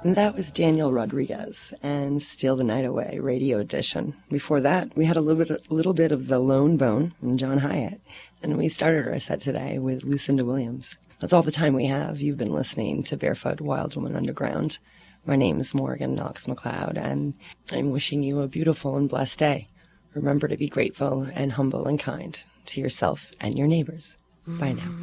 And that was Daniel Rodriguez and Steal the Night Away, Radio Edition. Before that, we had a little bit of The Lone Bone and John Hyatt. And we started our set today with Lucinda Williams. That's all the time we have. You've been listening to Barefoot Wild Woman Underground. My name is Morgan Knox McLeod, and I'm wishing you a beautiful and blessed day. Remember to be grateful and humble and kind to yourself and your neighbors. Bye now.